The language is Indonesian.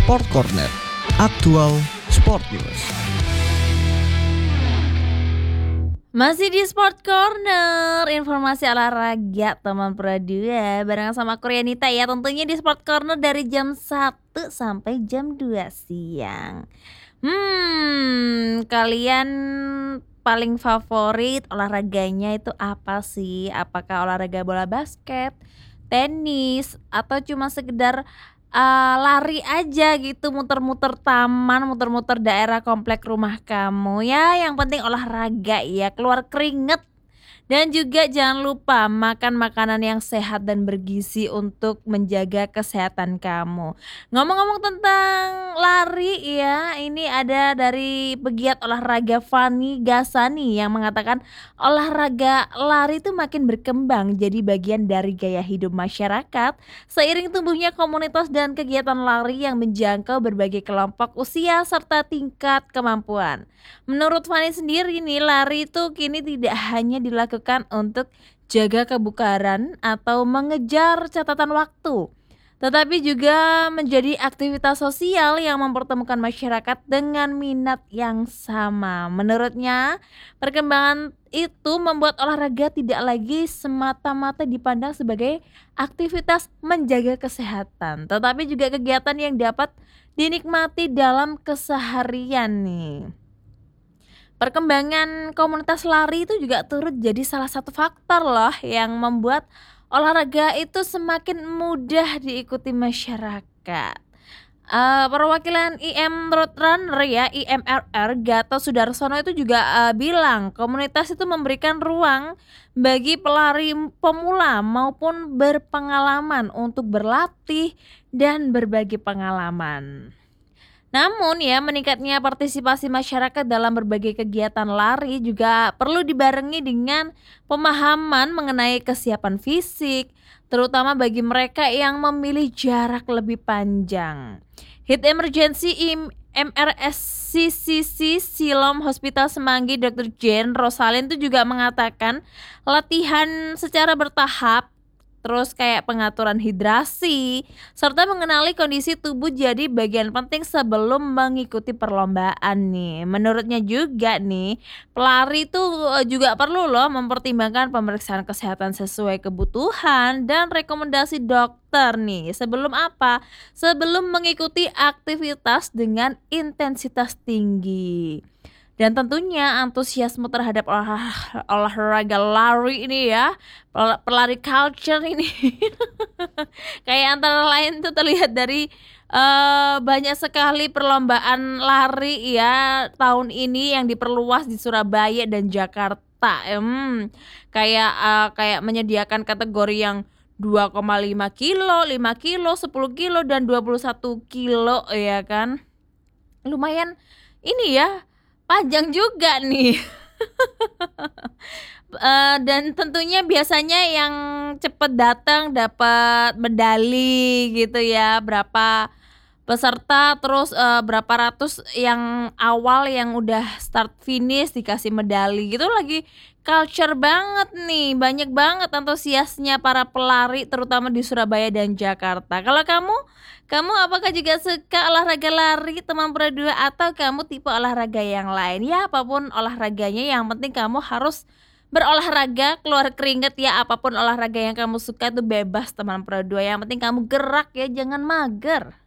Sport Corner, aktual sport news. Masih di Sport Corner, informasi olahraga teman Pro 2 barengan sama aku Rianita ya, tentunya di Sport Corner dari jam 1 sampai jam 2 siang. Kalian paling favorit olahraganya itu apa sih? Apakah olahraga bola basket, tenis, atau cuma sekedar lari aja gitu, muter-muter taman, muter-muter daerah komplek rumah kamu? Ya yang penting olahraga ya, keluar keringet. Dan juga jangan lupa makan makanan yang sehat dan bergizi untuk menjaga kesehatan kamu. Ngomong-ngomong tentang lari ya, ini ada dari pegiat olahraga Fani Gasani yang mengatakan olahraga lari itu makin berkembang jadi bagian dari gaya hidup masyarakat seiring tumbuhnya komunitas dan kegiatan lari yang menjangkau berbagai kelompok usia serta tingkat kemampuan. Menurut Fani sendiri nih, lari itu kini tidak hanya dilakukan untuk jaga kebugaran atau mengejar catatan waktu, tetapi juga menjadi aktivitas sosial yang mempertemukan masyarakat dengan minat yang sama. Menurutnya, perkembangan itu membuat olahraga tidak lagi semata-mata dipandang sebagai aktivitas menjaga kesehatan, tetapi juga kegiatan yang dapat dinikmati dalam keseharian nih. Perkembangan komunitas lari itu juga turut jadi salah satu faktor loh yang membuat olahraga itu semakin mudah diikuti masyarakat. Perwakilan IM Road Runner ya, IMRR Gatot Sudarsono itu juga bilang komunitas itu memberikan ruang bagi pelari pemula maupun berpengalaman untuk berlatih dan berbagi pengalaman. Namun ya, meningkatnya partisipasi masyarakat dalam berbagai kegiatan lari juga perlu dibarengi dengan pemahaman mengenai kesiapan fisik, terutama bagi mereka yang memilih jarak lebih panjang. Hit Emergency MRSCCC Silom Hospital Semanggi Dr. Jane Rosalin itu juga mengatakan latihan secara bertahap, terus kayak pengaturan hidrasi, serta mengenali kondisi tubuh jadi bagian penting sebelum mengikuti perlombaan nih. Menurutnya juga nih, pelari itu juga perlu loh mempertimbangkan pemeriksaan kesehatan sesuai kebutuhan dan rekomendasi dokter nih. Sebelum apa? Sebelum mengikuti aktivitas dengan intensitas tinggi. Dan tentunya antusiasme terhadap olahraga lari ini ya, pelari culture ini kayak antara lain tuh terlihat dari banyak sekali perlombaan lari ya tahun ini yang diperluas di Surabaya dan Jakarta. Kayak menyediakan kategori yang 2,5 kilo, 5 kilo, 10 kilo dan 21 kilo ya kan. Lumayan ini ya, panjang juga nih. Dan tentunya biasanya yang cepet datang dapat medali gitu ya, berapa peserta terus, berapa ratus yang awal yang udah start finish dikasih medali gitu, lagi culture banget nih, banyak banget antusiasnya para pelari terutama di Surabaya dan Jakarta. Kalau kamu apakah juga suka olahraga lari teman Pro 2 atau kamu tipe olahraga yang lain? Ya apapun olahraganya yang penting kamu harus berolahraga, keluar keringat ya, apapun olahraga yang kamu suka itu bebas teman Pro 2, yang penting kamu gerak ya, jangan mager.